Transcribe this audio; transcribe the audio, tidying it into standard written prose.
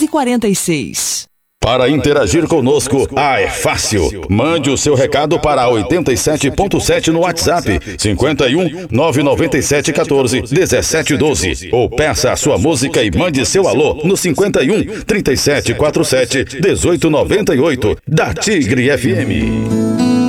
1446. Para interagir conosco, é fácil. Mande o seu recado para 87.7 no WhatsApp, 51 997 14 17 12. Ou peça a sua música e mande seu alô no 51 37 47 18 98 da Tigre FM.